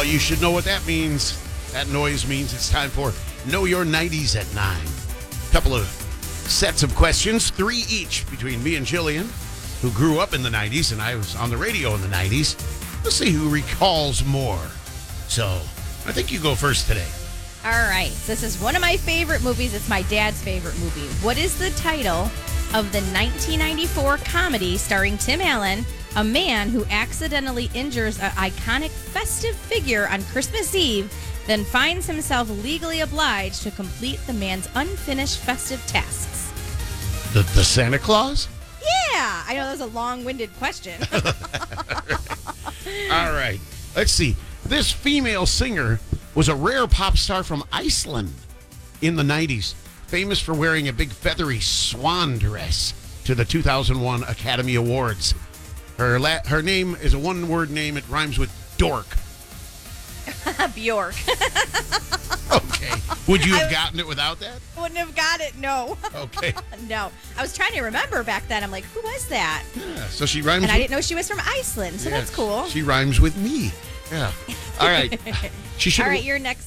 You should know what that means. That noise means it's time for Know Your 90s at 9. Couple of sets of questions, 3 each between me and Jillian, who grew up in the 90s, and I was on the radio in the 90s. Let's see who recalls more. So, I think you go first today. All right. So this is one of my favorite movies. It's my dad's favorite movie. What is the title of the 1994 comedy starring Tim Allen, a man who accidentally injures an iconic festive figure on Christmas Eve, then finds himself legally obliged to complete the man's unfinished festive tasks? The Santa Claus? Yeah. I know that was a long-winded question. All right. Let's see. This female singer was a rare pop star from Iceland in the 90s, famous for wearing a big feathery swan dress to the 2001 Academy Awards. Her name is a one-word name. It rhymes with dork. Bjork. Okay. Would you have gotten it without that? Wouldn't have got it, no. Okay. No. I was trying to remember back then. I'm like, who was that? Yeah, so she rhymes And I didn't know she was from Iceland, so that's cool. She rhymes with me. Yeah. All right. She should. All right, you're next.